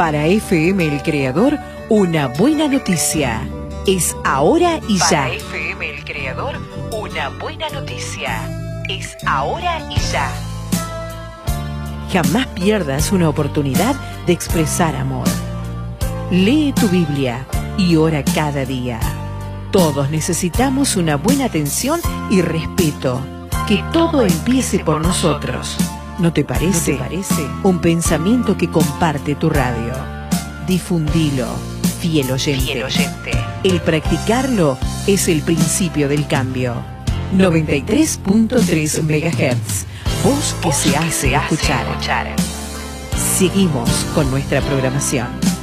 Para FM El Creador, una buena noticia. Es ahora y ya. Para FM El Creador, una buena noticia. Es ahora y ya. Jamás pierdas una oportunidad de expresar amor. Lee tu Biblia y ora cada día. Todos necesitamos una buena atención y respeto. Que todo empiece por nosotros. ¿No te parece? Un pensamiento que comparte tu radio. Difundilo, fiel oyente. El practicarlo es el principio del cambio. 93.3 MHz. Voz que se hace escuchar. Seguimos con nuestra programación.